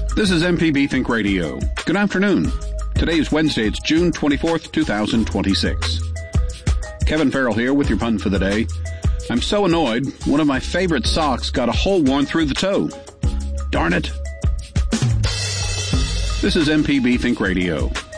This is MPB Think Radio. Good afternoon. Today is Wednesday. It's June 24th, 2026. Kevin Farrell here with your pun for the day. I'm so annoyed. One of my favorite socks got a hole worn through the toe. Darn it. This is MPB Think Radio.